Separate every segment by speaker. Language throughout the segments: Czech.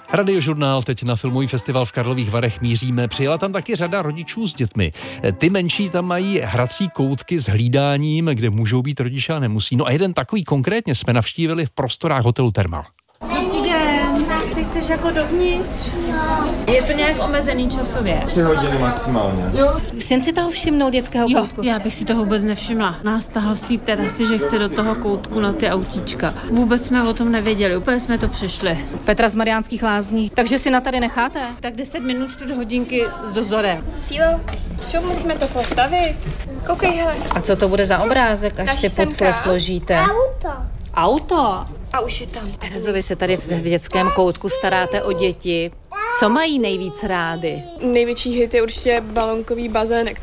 Speaker 1: Radiožurnál teď na filmový festival v Karlových Varech míříme. Přijela tam taky řada rodičů s dětmi. Ty menší tam mají hrací koutky s hlídáním, kde můžou být rodiče a nemusí. No a jeden takový konkrétně jsme navštívili v prostorách hotelu Thermal.
Speaker 2: Dobrý den, ty chceš jako dovnitř? Je to nějak omezený časově?
Speaker 3: 3 hodiny maximálně.
Speaker 2: Jo.
Speaker 4: Syn si toho všimnul, dětského koutku?
Speaker 2: Já bych si toho vůbec nevšimla. Nás tahal z té terasy, že chce do toho koutku na ty autíčka. Vůbec jsme o tom nevěděli, úplně jsme to přešli.
Speaker 4: Petra z Mariánských Lázní. Takže si na tady necháte?
Speaker 2: Tak 10 minut, 4 hodinky s dozorem.
Speaker 5: Fílo, čo musíme to postavit? Koukej, hele.
Speaker 4: A co to bude za obrázek, až ty pucle složíte? Auto?
Speaker 5: A už je tam.
Speaker 4: Terezo, se tady v dětském koutku staráte o děti. Co mají nejvíc rády?
Speaker 5: Největší hit je určitě balonkový bazének.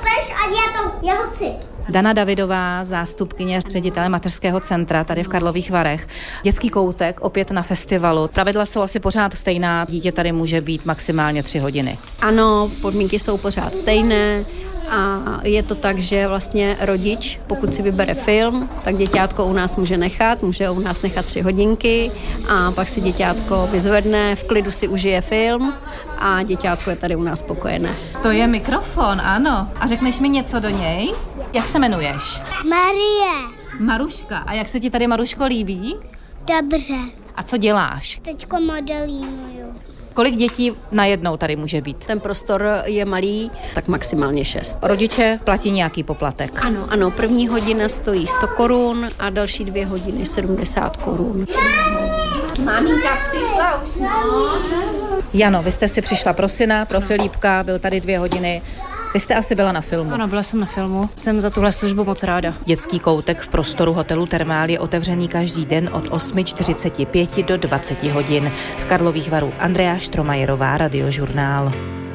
Speaker 4: Dana Davidová, zástupkyně ředitele mateřského centra tady v Karlových Varech. Dětský koutek opět na festivalu. Pravidla jsou asi pořád stejná. Dítě tady může být maximálně 3 hodiny.
Speaker 6: Ano, podmínky jsou pořád stejné. A je to tak, že vlastně rodič, pokud si vybere film, tak děťátko u nás může u nás nechat 3 hodinky a pak si děťátko vyzvedne, v klidu si užije film a děťátko je tady u nás spokojené.
Speaker 4: To je mikrofon, ano. A řekneš mi něco do něj? Jak se jmenuješ?
Speaker 7: Marie.
Speaker 4: Maruška. A jak se ti tady, Maruško, líbí?
Speaker 7: Dobře.
Speaker 4: A co děláš?
Speaker 7: Teďko modelínuju.
Speaker 4: Kolik dětí najednou tady může být?
Speaker 6: Ten prostor je malý, tak maximálně 6.
Speaker 4: Rodiče platí nějaký poplatek?
Speaker 6: Ano, první hodina stojí 100 korun a další 2 hodiny 70 korun.
Speaker 5: Maminka přišla už, no.
Speaker 4: Jano, vy jste si přišla pro syna, pro Filipka, byl tady 2 hodiny. Vy jste asi byla na filmu.
Speaker 2: Ano, byla jsem na filmu. Jsem za tuhle službu moc ráda.
Speaker 4: Dětský koutek v prostoru hotelu Thermal je otevřený každý den od 8:45 do 20 hodin. Z Karlových Varů Andrea Štromajerová, Radiožurnál.